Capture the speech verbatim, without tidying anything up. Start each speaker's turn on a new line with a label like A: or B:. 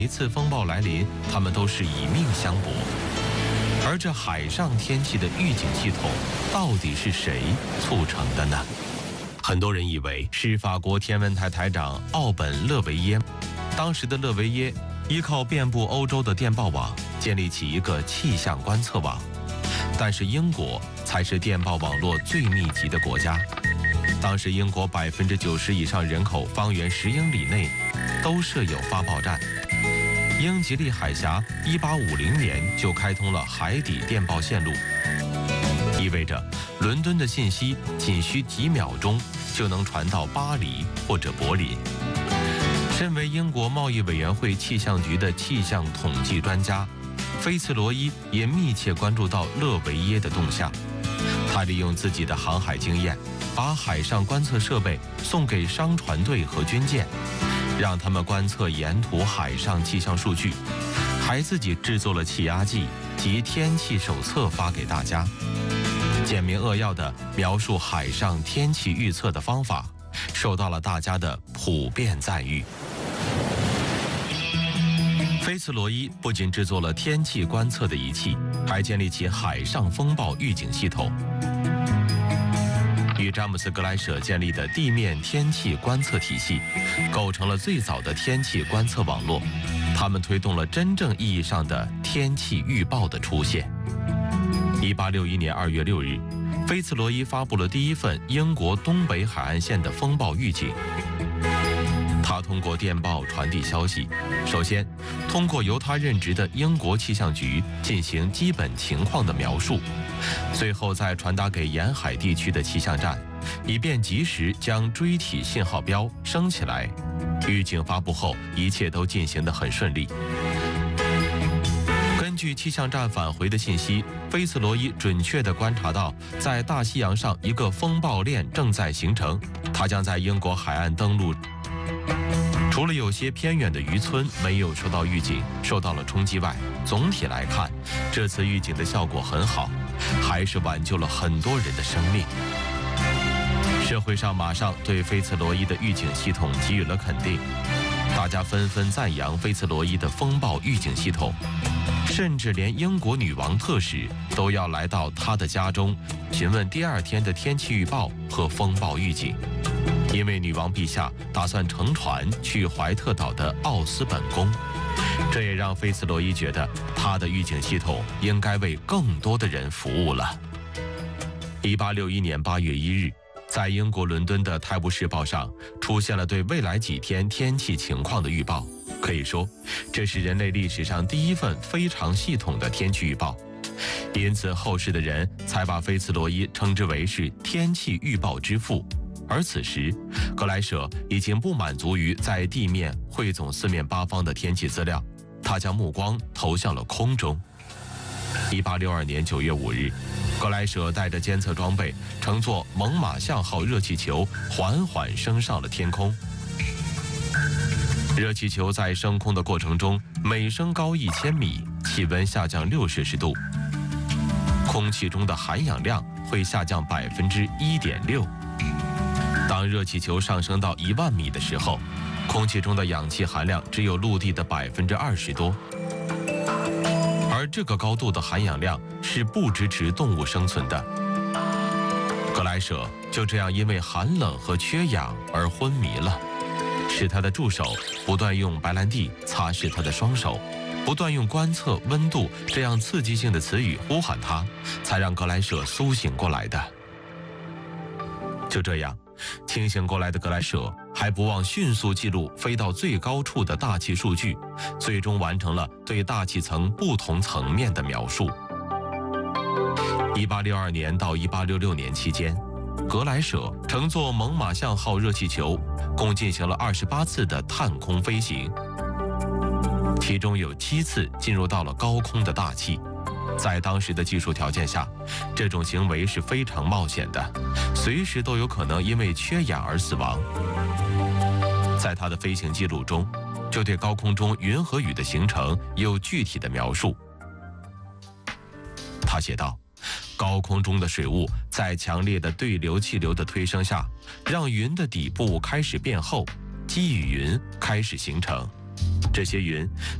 A: 一次风暴来临，他们都是以命相搏。而这海上天气的预警系统，到底是谁促成的呢？很多人以为是法国天文台台长奥本·勒维耶。当时的勒维耶依靠遍布欧洲的电报网，建立起一个气象观测网。但是英国才是电报网络最密集的国家。当时英国百分之九十以上人口方圆十英里内都设有发报站。英吉利海峡一八五零年就开通了海底电报线路，意味着伦敦的信息仅需几秒钟就能传到巴黎或者柏林。身为英国贸易委员会气象局的气象统计专家，菲茨罗伊也密切关注到勒维耶的动向。他利用自己的航海经验，把海上观测设备送给商船队和军舰，让他们观测沿途海上气象数据，还自己制作了气压计及天气手册发给大家，简明扼要地描述海上天气预测的方法，受到了大家的普遍赞誉。菲茨罗伊不仅制作了天气观测的仪器，还建立起海上风暴预警系统。与詹姆斯·格莱舍建立的地面天气观测体系，构成了最早的天气观测网络。他们推动了真正意义上的天气预报的出现。一八六一年二月六日，菲茨罗伊发布了第一份英国东北海岸线的风暴预警。他通过电报传递消息，首先通过由他任职的英国气象局进行基本情况的描述，最后再传达给沿海地区的气象站，以便及时将锥体信号标升起来。预警发布后，一切都进行得很顺利。根据气象站返回的信息，菲茨罗伊准确地观察到，在大西洋上一个风暴链正在形成，它将在英国海岸登陆。除了有些偏远的渔村没有受到预警，受到了冲击外，总体来看，这次预警的效果很好，还是挽救了很多人的生命。社会上马上对菲茨罗伊的预警系统给予了肯定，大家纷纷赞扬菲茨罗伊的风暴预警系统，甚至连英国女王特使都要来到他的家中，询问第二天的天气预报和风暴预警。因为女王陛下打算乘船去怀特岛的奥斯本宫，这也让菲茨罗伊觉得他的预警系统应该为更多的人服务了。一八六一年八月一日，在英国伦敦的《泰晤士报》上出现了对未来几天天气情况的预报，可以说这是人类历史上第一份非常系统的天气预报，因此后世的人才把菲茨罗伊称之为是天气预报之父。而此时，格莱舍已经不满足于在地面汇总四面八方的天气资料，他将目光投向了空中。一八六二年九月五日，格莱舍带着监测装备，乘坐猛犸象号热气球缓缓升上了天空。热气球在升空的过程中，每升高一千米，气温下降六摄氏度，空气中的含氧量会下降百分之一点六。当热气球上升到一万米的时候，空气中的氧气含量只有陆地的百分之二十多，而这个高度的含氧量是不支持动物生存的。格莱舍就这样因为寒冷和缺氧而昏迷了，是他的助手不断用白兰地擦拭他的双手，不断用观测温度这样刺激性的词语呼喊他，才让格莱舍苏醒过来的。就这样，清醒过来的格莱舍还不忘迅速记录飞到最高处的大气数据，最终完成了对大气层不同层面的描述。一八六二年到一八六六年期间，格莱舍乘坐猛犸象号热气球，共进行了二十八次的探空飞行，其中有七次进入到了高空的大气。在当时的技术条件下，这种行为是非常冒险的，随时都有可能因为缺氧而死亡。在他的飞行记录中，就对高空中云和雨的形成有具体的描述。他写道，高空中的水雾在强烈的对流气流的推升下，让云的底部开始变厚，积雨云开始形成。 这些云